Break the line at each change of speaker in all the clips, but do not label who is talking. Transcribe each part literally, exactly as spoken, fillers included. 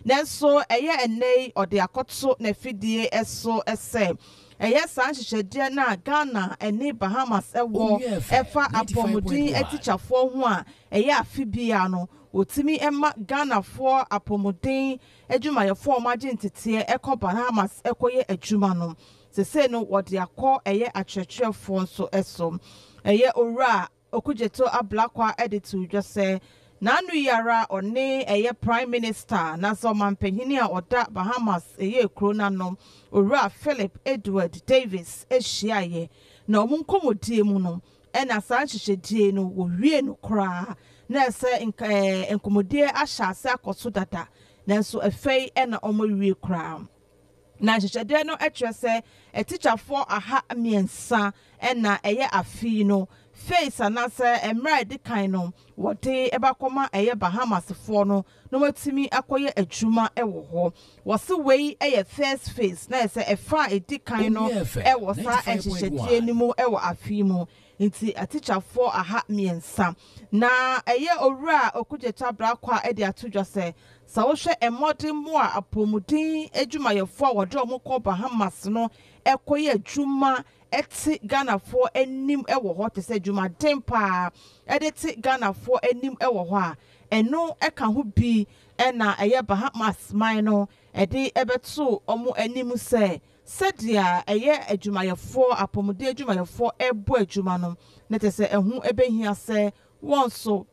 Nanso eye ene ode akoto na fidie eso ese eye san hyehyede na Ghana ene Bahamas ewo efa apomudin etichafo ho a eye afibia no otimi emma Ghana for apomudin adwumayefo omagye ntete ekọ Bahamas ekoye adwuma no sese no wode akọ eye akyerkyerefo nso eso eye owura Okujeto Ablakwa editu dwese nanu yara one eye prime minister na so mampanyini a oda Bahamas eye krona no owura Philip Edward Davis ehyiaye na omunkomodie mu no ena san hyehyedie no wo wie no kra na ese enkomodie ahyase akoso dada nanso afei ena omowie kra na hyehyede no etwese etichafo aha miensa ena eye afi no face anase emra de kan no wote ebakoma eye Bahamas fo no no matimi akoye adwuma ewo ho wose wei eye first face na ese efa edi kan no ewo sa ehyehyedie nimu ewo afi mu nti aticha fo aha miensa na eye owura Okujeto Ablakwa edi atodwase sa wo hwe emode mu a apomudin adwumayefo a wode omukọ Bahamas no ekoye adwuma eti Ghana for enim ewo ho te se dwuma tempa edeti Ghana for enim ewo ho a eno eka ho bi ena eye Bahamas man no edi ebeto omo enim se sedia eye adwumayefo apomudin adwumayefo ebo adwuma no ne te se ehu ebehia se wonso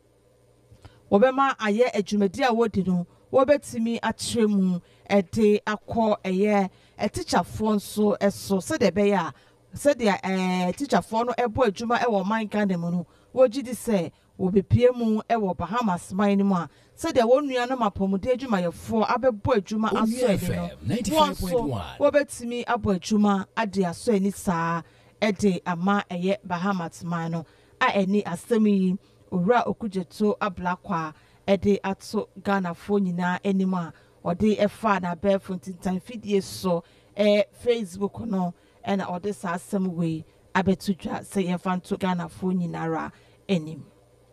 wobema aye adwumadi a wodi no wobetimi atremu ede akọ eye etichafo nso eso se de be ya said the eh teacher for no ebo adwuma e wo man Ghana mu no wogidi se wo bepie mu e wo Bahamas man mu a said the won nua no mapomude adwuma yefo abebo adwuma aso ede no ninety-five point one wo betimi abo adwuma ade aso ani saa ede ama eye Bahamas man no a eni asemi owura Okujeto Ablakwa ede ato Ghana fo nyina animu a ode efa na befo tintan fidie so eh Facebook no ena ode sa asem we abetudwa se yefanto Ghana fo nyinara enim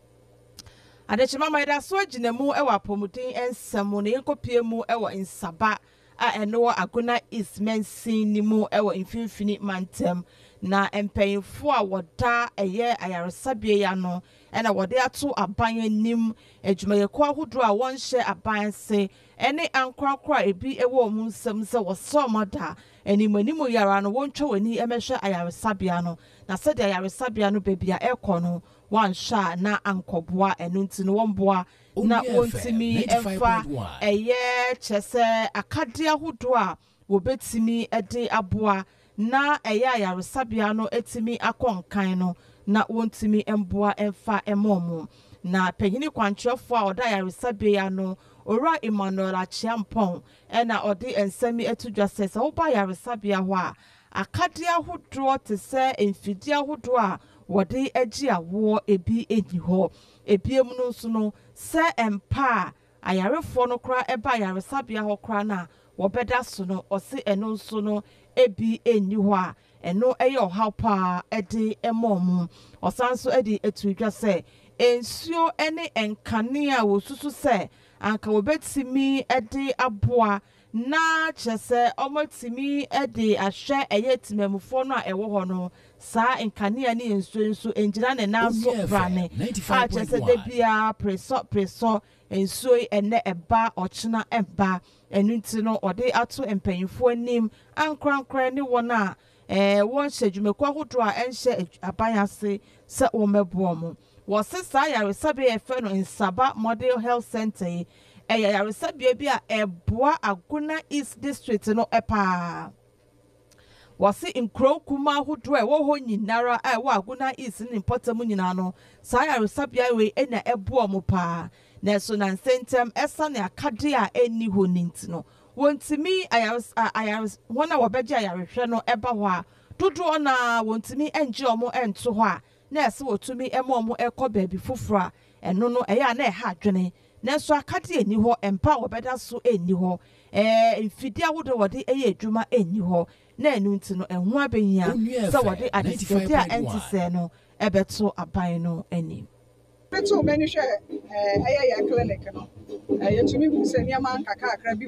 adechima maida so aginemu ewa apomudin ensemo ne yenkopie mu ewa insaba a eno Aguna East Mensin nimu ewa infimfini mantem na empanyfo a woda eye ayaresabie ya no ena wode ato aban anim adwumayeko ahodo a wonhye aban se ene ankorakora ebi ewo mu nsem se wosomada enimanimu yara no wontwa wani emehwe ayaresabia no na sede ayaresabia no bebia ekọ no wansha na ankoboa enu nti no womboa na wontimi emfa eye chese akade ahodo a wobetimi ede aboa na eye ayaresabia no etimi akonkan no na wontimi emboa emfa emomo na panyini kwantrefo a oda ayaresabia no ora Emmanuel Achiampon ena odi ensemi etudwase se oba yaresabia ho a akade ahodo te se emfidi ahodo a wode agi awo ebi eni ho ebiem no nso no se empa ayarefo no kra eba yaresabia ho kra na wobeda so no ose eno nso no ebi eni ho a eno eye ohapa ede emom osanso edi etudwase ensuo ene enkane a wosusu se anka wobetimi ede aboa na chese omotimi ede ahwe eye timemufo no a ewo ho no sa enkane ani ensuo enso engira ne naso brane a chese de bia preso preso ensuo ene eba ochina eba enunti no ode ato empanyfo anim ankrankran ne wona eh won hyedwumekwa hodo a enhye abayase se wo mebo mo wo sesa yaresabe efe no Nsaba Model Health Center e yaresabe bia eboa Aguna East District no epa wasi inkro kuma hodo e wo ho nyinara a wo Aguna East ni potamu nyina no sa yaresabe we ena eboa mo pa na so na sentem esa ne akade a eni ho ninti no wontimi ayares ayares wona wobeje ayarehwe no eba ho a dodo na wontimi enje omo ento ho a na ese wotumi emomo ekọ baabi foforo a eno no eya na eha adwene na so akade eni ho empa wobeda so eni ho eh mfidi ahodo wode eye adwuma eni ho na enu nti no enho abehia se wode adisede a entise no ebeto aban no eni
Peto many share eh aya ya clinic no eh yetumi bu se niam anka kakra bi